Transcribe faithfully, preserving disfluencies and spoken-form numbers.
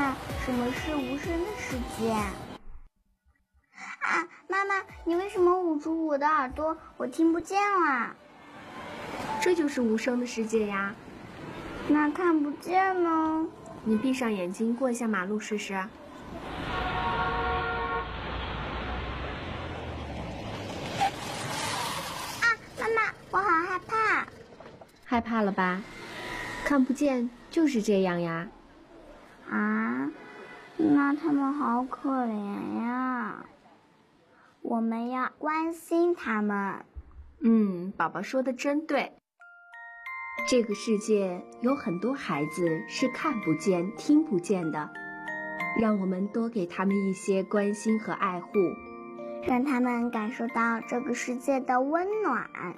那什么是无声的世界？啊，妈妈，你为什么捂住我的耳朵？我听不见了。 这就是无声的世界呀。 那看不见呢？ 你闭上眼睛过一下马路试试。啊， 妈妈，我好害怕。 害怕了吧？看不见就是这样呀。 啊，那他们好可怜呀，我们要关心他们。 嗯，宝宝说的真对。这个世界有很多孩子是看不见、听不见的，让我们多给他们一些关心和爱护， 让他们感受到这个世界的温暖。